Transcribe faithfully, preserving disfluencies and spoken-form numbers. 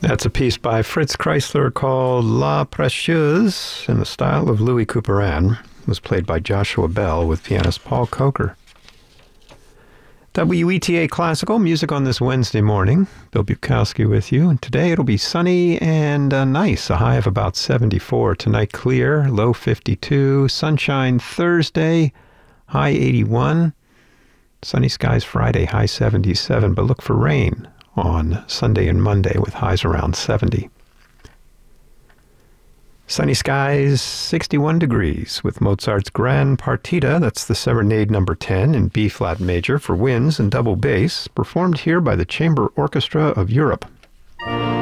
That's a piece by Fritz Kreisler called La Précieuse in the style of Louis Couperin. It was played by Joshua Bell with pianist Paul Coker. W E T A Classical music on this Wednesday morning. Bill Bukowski with you. And today it'll be sunny and uh, nice. A high of about seventy-four. Tonight clear, low fifty-two. Sunshine Thursday, high eighty-one. Sunny skies Friday, high seventy-seven. But look for rain on Sunday and Monday with highs around seventy. Sunny skies, sixty-one degrees with Mozart's Grand Partita, that's the Serenade number ten in B-flat major for winds and double bass, performed here by the Chamber Orchestra of Europe.